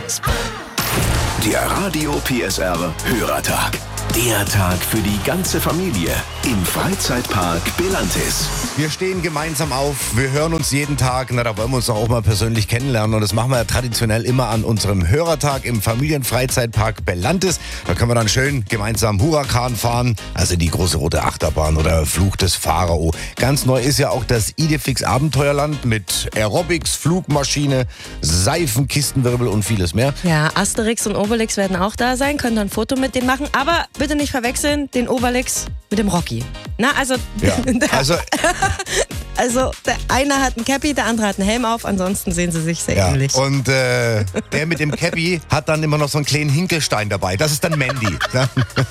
Der Radio PSR Hörertag. Der Tag für die ganze Familie im Freizeitpark Belantis. Wir stehen gemeinsam auf, wir hören uns jeden Tag, da wollen wir uns doch auch mal persönlich kennenlernen und das machen wir ja traditionell immer an unserem Hörertag im Familienfreizeitpark Belantis. Da können wir dann schön gemeinsam Huracan fahren, also die große rote Achterbahn oder Fluch des Pharao. Ganz neu ist ja auch das Idefix Abenteuerland mit Aerobics, Flugmaschine, Seifenkistenwirbel und vieles mehr. Ja, Asterix und Obelix werden auch da sein, können dann ein Foto mit denen machen, aber bitte nicht verwechseln, den Obelix mit dem Rocky. Na, also, Ja, also der eine hat ein Cappy, der andere hat einen Helm auf, ansonsten sehen sie sich sehr ähnlich. Und der mit dem Cappy hat dann immer noch so einen kleinen Hinkelstein dabei. Das ist dann Mandy. Ja.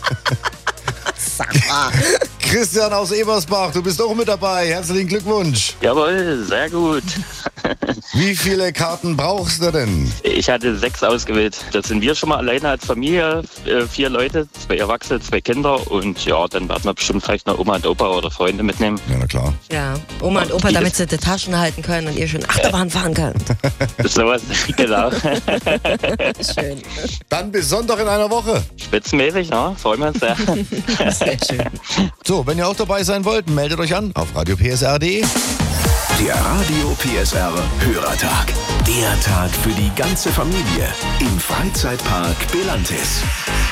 Christian aus Ebersbach, du bist auch mit dabei. Herzlichen Glückwunsch. Jawohl, sehr gut. Wie viele Karten brauchst du denn? Ich hatte 6 ausgewählt. Das sind wir schon mal alleine als Familie. 4 Leute, 2 Erwachsene, 2 Kinder. Und ja, dann werden wir bestimmt vielleicht noch Oma und Opa oder Freunde mitnehmen. Ja, na klar. Ja, Oma und Opa, damit sie die Taschen halten können und ihr schön Achterbahn fahren könnt. Sowas, genau. Schön. Dann bis Sonntag in einer Woche. Spitzenmäßig, ne? Freuen wir uns sehr. Sehr schön. So, wenn ihr auch dabei sein wollt, meldet euch an auf radiopsr.de. Der Radio PSR Hörertag. Der Tag für die ganze Familie im Freizeitpark Belantis.